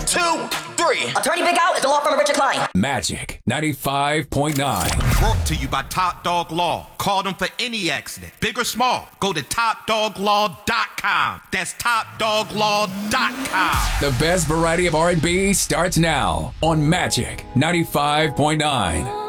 2, 3. Attorney Big Al is the law firm of Richard Klein. Magic 95.9. Brought to you by Top Dog Law. Call them for any accident, big or small. Go to TopDogLaw.com. That's TopDogLaw.com. The best variety of R&B starts now on Magic 95.9.